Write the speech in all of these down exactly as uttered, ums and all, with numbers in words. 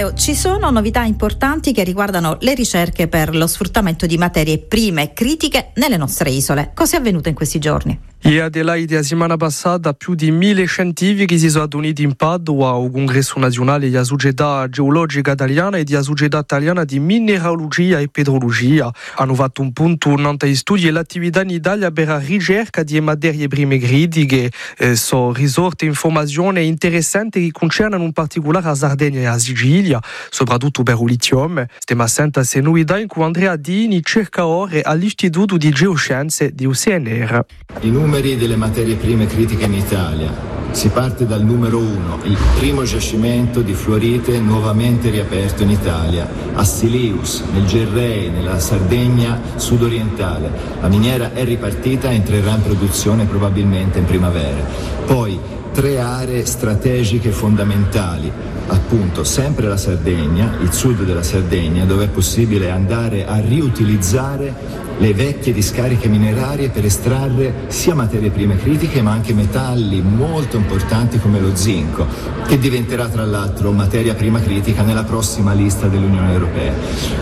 Matteo, ci sono novità importanti che riguardano le ricerche per lo sfruttamento di materie prime critiche nelle nostre isole. Cosa è avvenuto in questi giorni? E Adelaide, la settimana passata più di mille scientifici si sono uniti in Padova al congresso nazionale della Società Geologica Italiana e della Società Italiana di Mineralogia e Petrologia. Hanno fatto un punto nei studi e l'attività in Italia per la ricerca di materie prime critiche. Eh, sono risorte informazioni interessanti che concernono in particolare la Sardegna e la Sicilia, soprattutto per il lithium. Stiamo assenti a queste novità in cui Andrea Dini cerca ore all'Istituto di Geoscienze di U C N R. I numeri delle materie prime critiche in Italia. Si parte dal numero uno, il primo giacimento di fluorite nuovamente riaperto in Italia, a Silius, nel Gerrei, nella Sardegna sudorientale. La miniera è ripartita e entrerà in produzione probabilmente in primavera. Poi tre aree strategiche fondamentali, appunto sempre la Sardegna, il sud della Sardegna, dove è possibile andare a riutilizzare le vecchie discariche minerarie per estrarre sia materie prime critiche ma anche metalli molto importanti come lo zinco, che diventerà tra l'altro materia prima critica nella prossima lista dell'Unione Europea.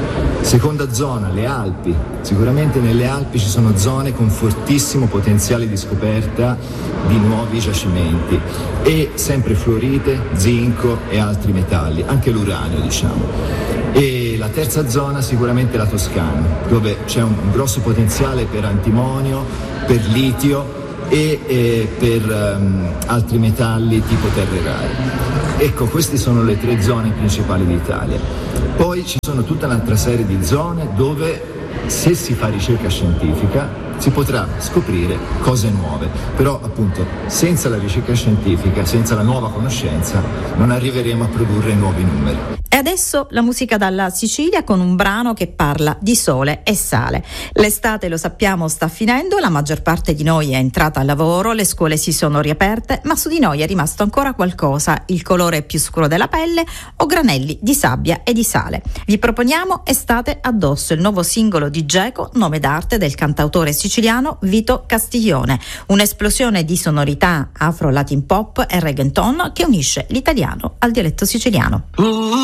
Seconda zona, le Alpi. Sicuramente nelle Alpi ci sono zone con fortissimo potenziale di scoperta di nuovi giacimenti e sempre fluorite, zinco e altri metalli, anche l'uranio diciamo. E la terza zona sicuramente la Toscana, dove c'è un grosso potenziale per antimonio, per litio e, e per um, altri metalli tipo terre rare. Ecco, queste sono le tre zone principali d'Italia. Poi ci sono tutta un'altra serie di zone dove, se si fa ricerca scientifica, si potrà scoprire cose nuove, però appunto senza la ricerca scientifica, senza la nuova conoscenza, non arriveremo a produrre nuovi numeri. E adesso la musica dalla Sicilia con un brano che parla di sole e sale. L'estate, lo sappiamo, sta finendo, la maggior parte di noi è entrata al lavoro, le scuole si sono riaperte, ma su di noi è rimasto ancora qualcosa, il colore più scuro della pelle o granelli di sabbia e di sale. Vi proponiamo Estate addosso, il nuovo singolo di Geco, nome d'arte del cantautore siciliano Vito Castiglione, un'esplosione di sonorità afro-latin pop e reggaeton che unisce l'italiano al dialetto siciliano.